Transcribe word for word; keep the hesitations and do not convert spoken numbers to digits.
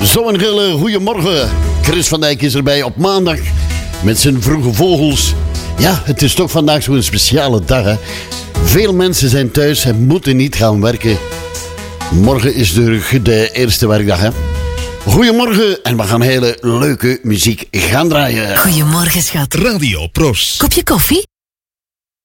Zo een hele goeiemorgen. Chris van Dijk is erbij op maandag met zijn vroege vogels. Ja, het is toch vandaag zo'n speciale dag, hè. Veel mensen zijn thuis en moeten niet gaan werken. Morgen is de, de eerste werkdag, hè. Goedemorgen en we gaan hele leuke muziek gaan draaien. Goedemorgen, schat. Radio Pros. Kopje koffie?